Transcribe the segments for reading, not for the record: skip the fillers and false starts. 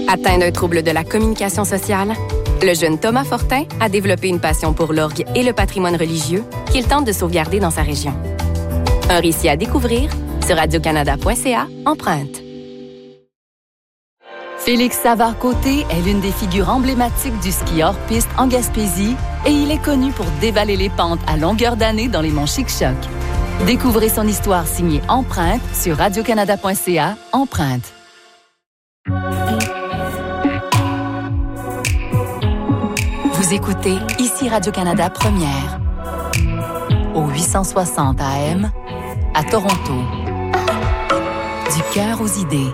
Atteint d'un trouble de la communication sociale, le jeune Thomas Fortin a développé une passion pour l'orgue et le patrimoine religieux qu'il tente de sauvegarder dans sa région. Un récit à découvrir sur radiocanada.ca empreinte. Félix Savard-Côté est l'une des figures emblématiques du ski hors-piste en Gaspésie et il est connu pour dévaler les pentes à longueur d'année dans les monts Chic-Choc. Découvrez son histoire signée Empreinte sur radiocanada.ca empreinte. Vous écoutez ici Radio-Canada Première au 860 AM à Toronto. Du cœur aux idées.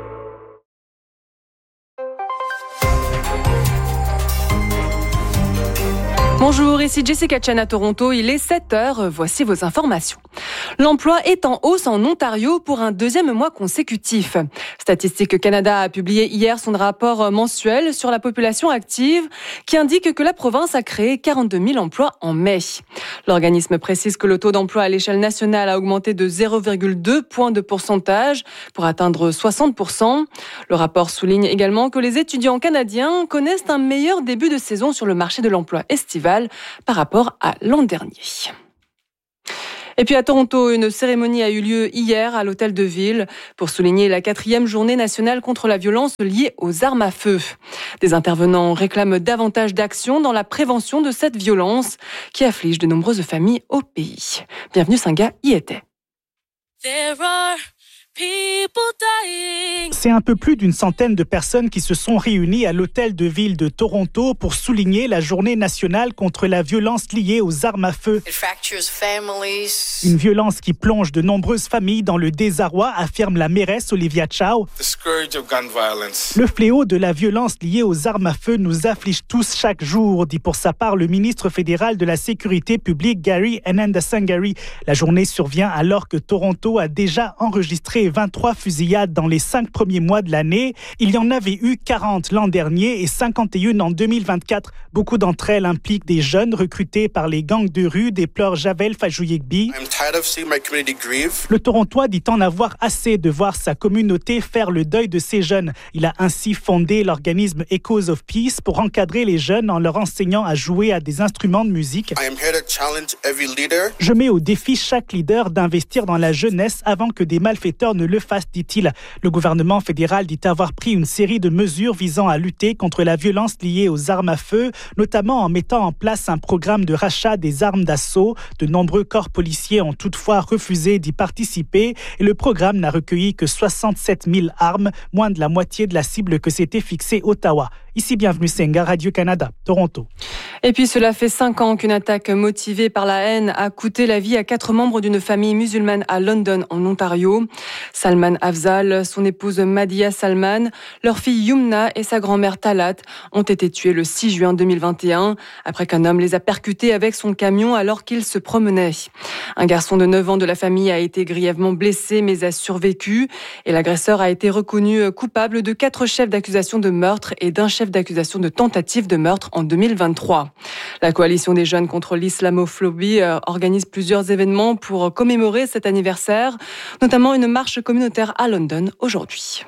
Bonjour, ici Jessica Chen à Toronto. Il est 7h. Voici vos informations. L'emploi est en hausse en Ontario pour un deuxième mois consécutif. Statistique Canada a publié hier son rapport mensuel sur la population active qui indique que la province a créé 42 000 emplois en mai. L'organisme précise que le taux d'emploi à l'échelle nationale a augmenté de 0,2 points de pourcentage pour atteindre 60%. Le rapport souligne également que les étudiants canadiens connaissent un meilleur début de saison sur le marché de l'emploi estival par rapport à l'an dernier. Et puis à Toronto, une cérémonie a eu lieu hier à l'hôtel de ville pour souligner la 4e journée nationale contre la violence liée aux armes à feu. Des intervenants réclament davantage d'actions dans la prévention de cette violence qui afflige de nombreuses familles au pays. Bienvenue Singa y était. C'est un peu plus d'une centaine de personnes qui se sont réunies à l'hôtel de ville de Toronto pour souligner la journée nationale contre la violence liée aux armes à feu. Une violence qui plonge de nombreuses familles dans le désarroi, affirme la mairesse Olivia Chow. Le fléau de la violence liée aux armes à feu nous afflige tous chaque jour, dit pour sa part le ministre fédéral de la Sécurité publique Gary Anandasangari. La journée survient alors que Toronto a déjà enregistré 23 fusillades dans les 5 premiers mois de l'année. Il y en avait eu 40 l'an dernier et 51 en 2024. Beaucoup d'entre elles impliquent des jeunes recrutés par les gangs de rue, déplore Javel Fajou-Yegbi. Le Torontois dit en avoir assez de voir sa communauté faire le deuil de ces jeunes. Il a ainsi fondé l'organisme Echoes of Peace pour encadrer les jeunes en leur enseignant à jouer à des instruments de musique. Je mets au défi chaque leader d'investir dans la jeunesse avant que des malfaiteurs ne le fassent, dit-il. Le gouvernement fédéral dit avoir pris une série de mesures visant à lutter contre la violence liée aux armes à feu, notamment en mettant en place un programme de rachat des armes d'assaut. De nombreux corps policiers ont toutefois refusé d'y participer et le programme n'a recueilli que 67 000 armes, moins de la moitié de la cible que s'était fixée Ottawa. Ici, bienvenue Senga, Radio-Canada, Toronto. Et puis, cela fait 5 ans qu'une attaque motivée par la haine a coûté la vie à 4 membres d'une famille musulmane à London, en Ontario. Salman Afzal, son épouse Madia Salman, leur fille Yumna et sa grand-mère Talat ont été tués le 6 juin 2021, après qu'un homme les a percutés avec son camion alors qu'ils se promenaient. Un garçon de 9 ans de la famille a été grièvement blessé mais a survécu. Et l'agresseur a été reconnu coupable de 4 chefs d'accusation de meurtre et d'un chef d'accusation de tentative de meurtre en 2023. La coalition des jeunes contre l'islamophobie organise plusieurs événements pour commémorer cet anniversaire, notamment une marche communautaire à London aujourd'hui.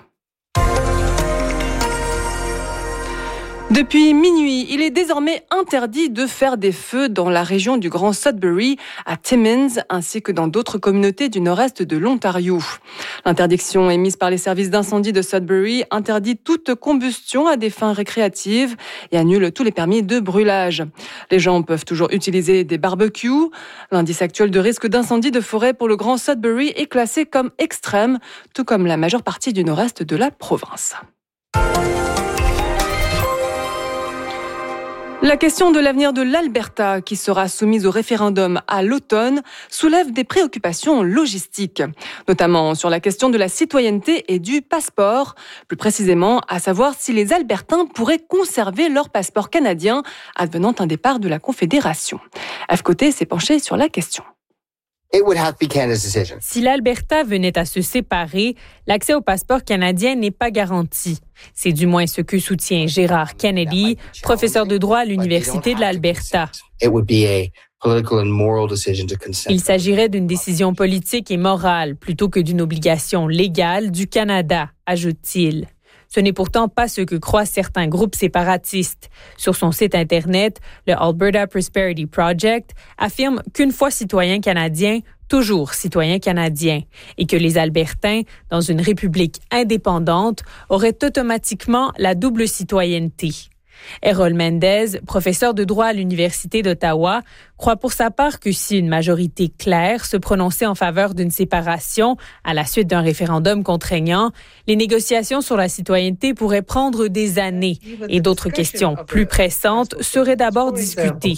Depuis minuit, il est désormais interdit de faire des feux dans la région du Grand Sudbury, à Timmins, ainsi que dans d'autres communautés du nord-est de l'Ontario. L'interdiction émise par les services d'incendie de Sudbury interdit toute combustion à des fins récréatives et annule tous les permis de brûlage. Les gens peuvent toujours utiliser des barbecues. L'indice actuel de risque d'incendie de forêt pour le Grand Sudbury est classé comme extrême, tout comme la majeure partie du nord-est de la province. La question de l'avenir de l'Alberta, qui sera soumise au référendum à l'automne, soulève des préoccupations logistiques, notamment sur la question de la citoyenneté et du passeport. Plus précisément, à savoir si les Albertains pourraient conserver leur passeport canadien, advenant un départ de la Confédération. F-Côté s'est penché sur la question. Si l'Alberta venait à se séparer, l'accès au passeport canadien n'est pas garanti. C'est du moins ce que soutient Gérard Kennedy, professeur de droit à l'Université de l'Alberta. Il s'agirait d'une décision politique et morale plutôt que d'une obligation légale du Canada, ajoute-t-il. Ce n'est pourtant pas ce que croient certains groupes séparatistes. Sur son site Internet, le Alberta Prosperity Project affirme qu'une fois citoyen canadien, toujours citoyen canadien, et que les Albertains, dans une république indépendante, auraient automatiquement la double citoyenneté. Errol Mendez, professeur de droit à l'Université d'Ottawa, croit pour sa part que si une majorité claire se prononçait en faveur d'une séparation à la suite d'un référendum contraignant, les négociations sur la citoyenneté pourraient prendre des années et d'autres questions plus pressantes seraient d'abord discutées.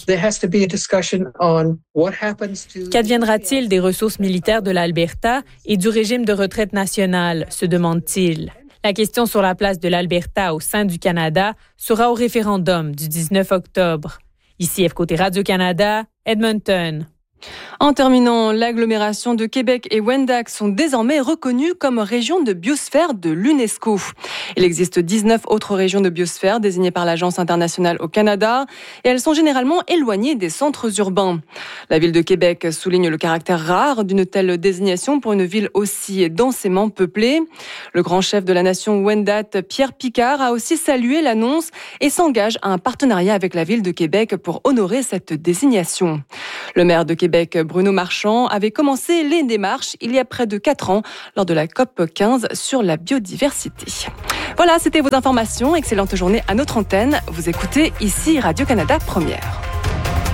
Qu'adviendra-t-il des ressources militaires de l'Alberta et du régime de retraite nationale, se demande-t-il. La question sur la place de l'Alberta au sein du Canada sera au référendum du 19 octobre. Ici, F-Côté Radio-Canada, Edmonton. En terminant, l'agglomération de Québec et Wendac sont désormais reconnues comme régions de biosphère de l'UNESCO. Il existe 19 autres régions de biosphère désignées par l'Agence internationale au Canada et elles sont généralement éloignées des centres urbains. La ville de Québec souligne le caractère rare d'une telle désignation pour une ville aussi densément peuplée. Le grand chef de la nation Wendat, Pierre Picard, a aussi salué l'annonce et s'engage à un partenariat avec la ville de Québec pour honorer cette désignation. Le maire de Québec, Bruno Marchand, avait commencé les démarches il y a près de 4 ans lors de la COP 15 sur la biodiversité. Voilà, c'était vos informations. Excellente journée à notre antenne. Vous écoutez ici Radio-Canada Première.